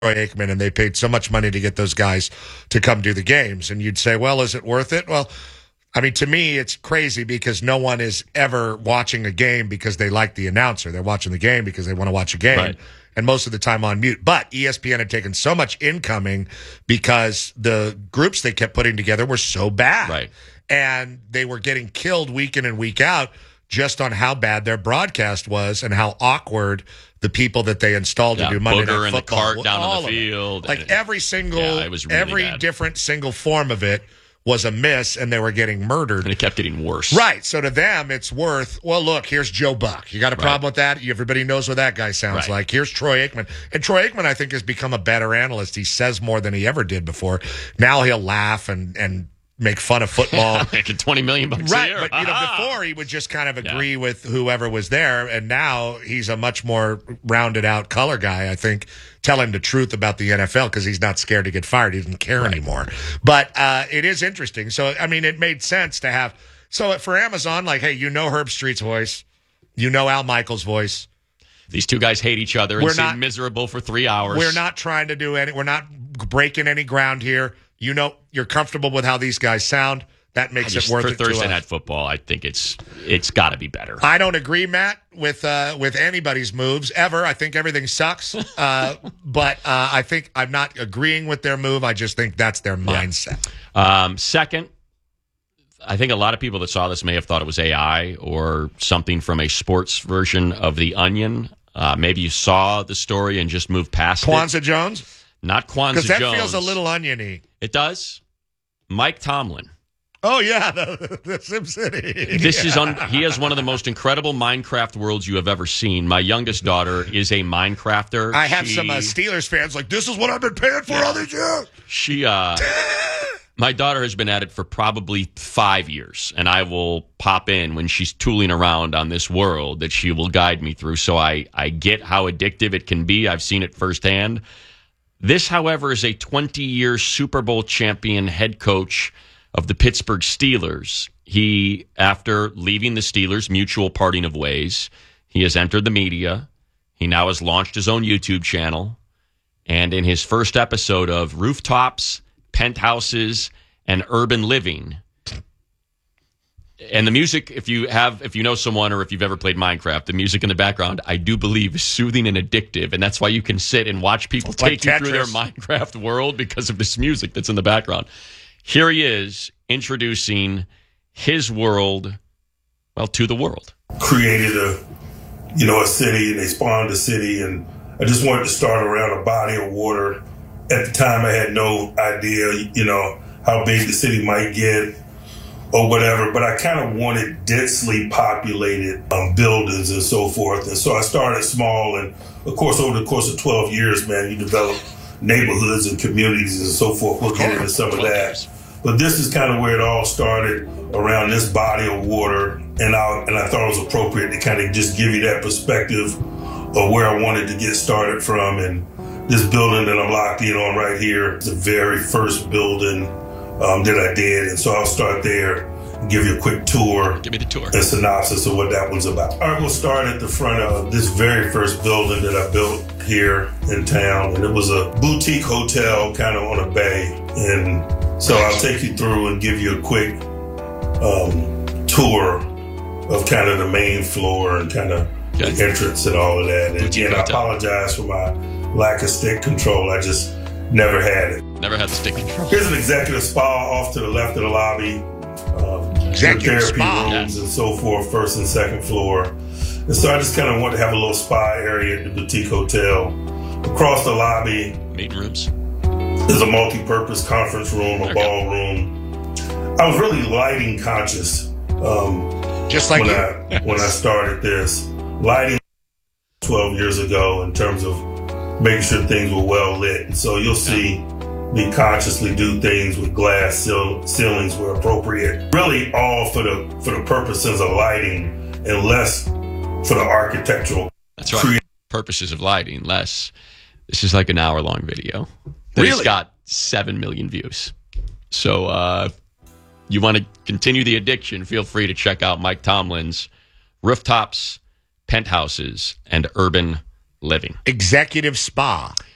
Troy Aikman, and they paid so much money to get those guys to come do the games. And you'd say, well, is it worth it? Well, I mean, to me, it's crazy because no one is ever watching a game because they like the announcer. They're watching the game because they want to watch a game. Right. And most of the time on mute. But ESPN had taken so much incoming because the groups they kept putting together were so bad. Right. And they were getting killed week in and week out just on how bad their broadcast was and how awkward the people that they installed to do Monday Night Football. And the cart down on the it. field. Like every single, it was really every bad. different single form of it was a miss, and they were getting murdered. And it kept getting worse. Right. So to them, it's worth, well, look, here's Joe Buck. You got a problem with that? Everybody knows what that guy sounds like. Here's Troy Aikman. And Troy Aikman, I think, has become a better analyst. He says more than he ever did before. Now he'll laugh and make fun of football. Making $20 million a year. Right, but before he would just kind of agree with whoever was there, and now he's a much more rounded out color guy, I think, telling the truth about the NFL because he's not scared to get fired. He doesn't care anymore. But it is interesting. So, I mean, it made sense to have. So for Amazon, like, hey, you know Herb Street's voice. You know Al Michaels' voice. These two guys hate each other and seem miserable for 3 hours. We're not trying to do any. We're not breaking any ground here. You know, you're comfortable with how these guys sound. That makes it worth it for Thursday Night Football. I think it's got to be better. I don't agree, Matt, with anybody's moves ever. I think everything sucks. But I think I'm not agreeing with their move. I just think that's their mindset. Second, I think a lot of people that saw this may have thought it was AI or something from a sports version of The Onion. Maybe you saw the story and just moved past Kwanzaa Jones? Not Kwanzaa Jones. Because that feels a little oniony. It does. Mike Tomlin. Oh, yeah, the SimCity. He has one of the most incredible Minecraft worlds you have ever seen. My youngest daughter is a Minecrafter. I have some Steelers fans like, this is what I've been paying for all these years. My daughter has been at it for probably 5 years, and I will pop in when she's tooling around on this world that she will guide me through. So I get how addictive it can be. I've seen it firsthand. This, however, is a 20-year Super Bowl champion head coach of the Pittsburgh Steelers. He, after leaving the Steelers, mutual parting of ways, he has entered the media. He now has launched his own YouTube channel. And in his first episode of Rooftops, Penthouses, and Urban Living, and the music, if you know someone or if you've ever played Minecraft, the music in the background, I do believe, is soothing and addictive. And that's why you can sit and watch people take you through their Minecraft world because of this music that's in the background. Here he is introducing his world, to the world. Created a city, and they spawned a city, and I just wanted to start around a body of water. At the time, I had no idea, how big the city might get or whatever, but I kind of wanted densely populated buildings and so forth. And so I started small, and of course, over the course of 12 years, man, you develop neighborhoods and communities and so forth. We'll get into some of that. But this is kind of where it all started, around this body of water. And I thought it was appropriate to kind of just give you that perspective of where I wanted to get started from. And this building that I'm locked in on right here is the very first building that I did. And so I'll start there and give you a quick tour. Give me the tour. And synopsis of what that one's about. All right, we'll start at the front of this very first building that I built here in town. And it was a boutique hotel kind of on a bay. And so I'll take you through and give you a quick tour of kind of the main floor and kind of the entrance and all of that. And again, I apologize for my lack of stick control. I just never had it. Never had the stick control. Here's an executive spa off to the left of the lobby. Executive therapy spa. rooms and so forth, first and second floor. And so I just kind of want to have a little spa area at the boutique hotel. Across the lobby, meeting rooms. There's a multi-purpose conference room, a ballroom. I was really lighting conscious. Just like when I started this. Lighting 12 years ago in terms of making sure things were well lit. And so you'll see me consciously do things with glass ceilings where appropriate. Really all for the purposes of lighting and less for the architectural. That's right. Purposes of lighting, less. This is like an hour-long video. It's got 7 million views. So you want to continue the addiction, feel free to check out Mike Tomlin's Rooftops, Penthouses, and Urban Living. Executive Spa.